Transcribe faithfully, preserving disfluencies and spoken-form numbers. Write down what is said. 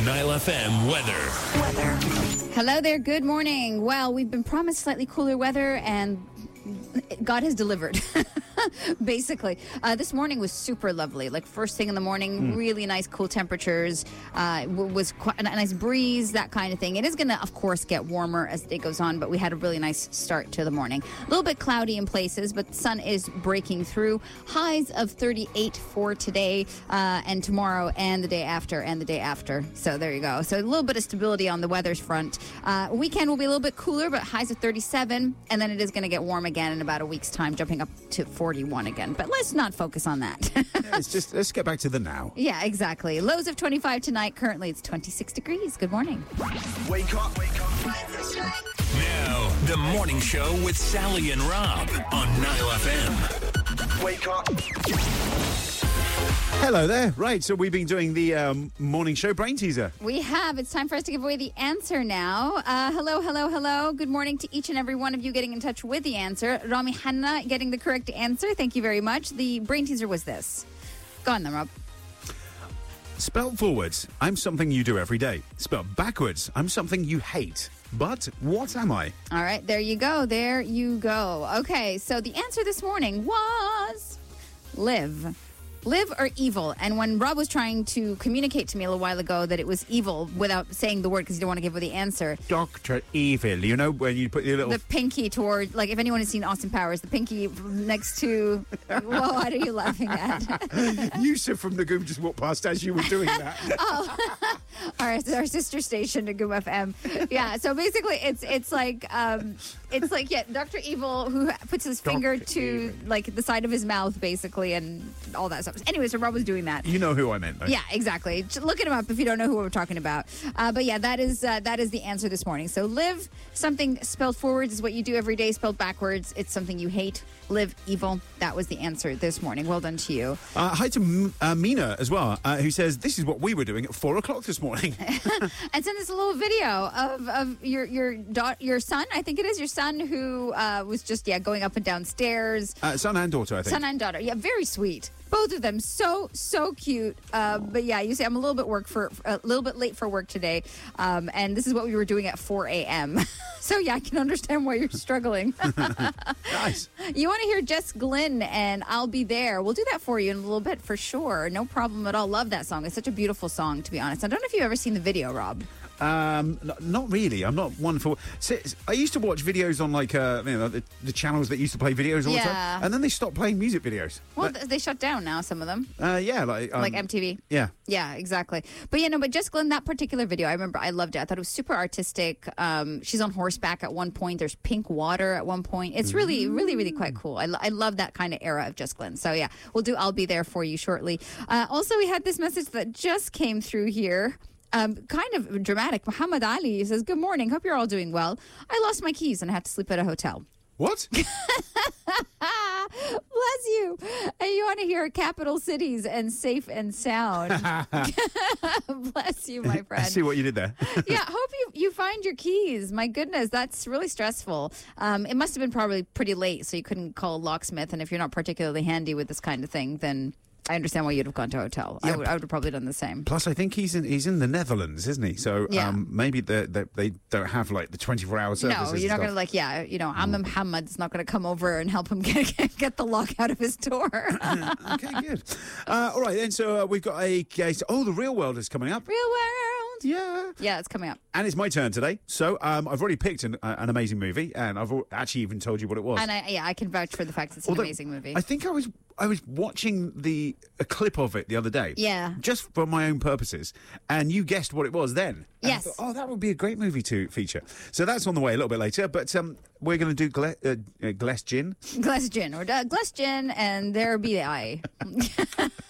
Nile F M weather. Weather. Hello there. Good morning. Well, we've been promised slightly cooler weather, and God has delivered. Basically, uh, this morning was super lovely. Like first thing in the morning, mm. really nice, cool temperatures. Uh, w- was quite a nice breeze, that kind of thing. It is going to, of course, get warmer as the day goes on, but we had a really nice start to the morning. A little bit cloudy in places, but the sun is breaking through. Highs of thirty-eight for today uh, and tomorrow, and the day after, and the day after. So there you go. So a little bit of stability on the weather's front. Uh, weekend will be a little bit cooler, but highs of thirty-seven, and then it is going to get warm again in about a week's time, jumping up to forty-one again. But let's not focus on that. yeah, it's just let's get back to the now. Yeah, exactly. Lows of twenty-five tonight. Currently, it's twenty-six degrees. Good morning. Wake up, wake up. Now, the morning show with Sally and Rob on Nile F M. Wake up. Hello there. Right, so we've been doing the um, morning show brain teaser. We have. It's time for us to give away the answer now. Uh, hello, hello, hello. Good morning to each and every one of you getting in touch with the answer. Rami Hanna getting the correct answer. Thank you very much. The brain teaser was this. Go on then, Rob. Spelled forwards, I'm something you do every day. Spelled backwards, I'm something you hate. But what am I? All right, there you go. There you go. Okay, so the answer this morning was live. Live or evil. And when Rob was trying to communicate to me a little while ago that it was evil without saying the word because he didn't want to give her the answer. Doctor Evil. You know when you put your little... The pinky toward, like if anyone has seen Austin Powers, the pinky next to... Whoa, what are you laughing at? Yusuf from Nagoom just walked past as you were doing that. Oh, our, our sister station, Nagoom F M. Yeah, so basically it's it's like, um, it's like, yeah, Doctor Evil who puts his finger Doctor to Evil. like the side of his mouth basically and all that stuff. Anyway, so Rob was doing that. You know who I meant, though. Yeah, exactly. Just look at him up if you don't know who we're talking about. Uh, but yeah, that is uh, that is the answer this morning. So live, something spelled forwards is what you do every day. Spelled backwards, it's something you hate. Live evil. That was the answer this morning. Well done to you. Uh, hi to M- uh, Mina as well, uh, who says, this is what we were doing at four o'clock this morning. And send us a little video of, of your your da- your son, I think it is, your son who uh, was just, yeah, going up and down stairs. Uh, son and daughter, I think. Son and daughter. Yeah, very sweet. Both of them so, so cute. Uh, but yeah, you see, I'm a little bit work for a little bit late for work today. Um, and this is what we were doing at four a.m. So yeah, I can understand why you're struggling. Nice. You want to hear Jess Glynn and I'll Be There. We'll do that for you in a little bit for sure. No problem at all. Love that song. It's such a beautiful song, to be honest. I don't know if you've ever seen the video, Rob. Um, n- not really. I'm not one for... See, I used to watch videos on, like, uh, you know, the, the channels that used to play videos all Yeah. the time. And then they stopped playing music videos. Well, Like- th- they shut down now, some of them. Uh, yeah, like... Um, Like M T V. Yeah. Yeah, exactly. But yeah, no, but Jess Glynn, that particular video, I remember I loved it. I thought it was super artistic. Um, she's on horseback at one point. There's pink water at one point. It's really, really, really quite cool. I, lo- I love that kind of era of Jess Glynn. So yeah, we'll do I'll Be There for you shortly. Uh, also, we had this message that just came through here. Um, kind of dramatic. Muhammad Ali says, good morning. Hope you're all doing well. I lost my keys and I had to sleep at a hotel. What? Bless you. And you want to hear capital cities and safe and sound. Bless you, my I friend. see what you did there. Yeah, hope you, you find your keys. My goodness, that's really stressful. Um, it must have been probably pretty late, so you couldn't call a locksmith. And if you're not particularly handy with this kind of thing, then I understand why you'd have gone to a hotel. Yeah. I, would, I would have probably done the same. Plus, I think he's in he's in the Netherlands, isn't he? So Yeah. um, maybe the, the, they don't have, like, the twenty-four hour services. No, you're not going to, to like, yeah, you know, Amma Muhammad's not going to come over and help him get, get the lock out of his door. Okay, good. Uh, all right, then, so uh, we've got a case. Oh, The Real World is coming up. Real world. Yeah. Yeah, it's coming up. And it's my turn today. So um, I've already picked an, uh, an amazing movie, and I've al- actually even told you what it was. And I, yeah, I can vouch for the fact it's an Although, amazing movie. I think I was I was watching the a clip of it the other day. Yeah. Just for my own purposes. And you guessed what it was then. And I Yes. thought, oh, that would be a great movie to feature. So that's on the way a little bit later. But um, we're going to do Gle- uh, uh, Gless Gin. Glass gin or uh, glass gin, and there be I.